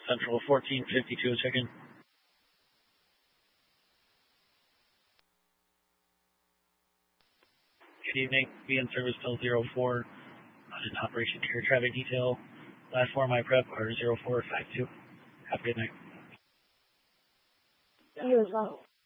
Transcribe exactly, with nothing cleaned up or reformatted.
Central fourteen fifty-two, check-in. Good evening. Be in service till zero four. In Operation Air Traffic Detail. Last four of my prep are zero four five two. Have a good night. You as well.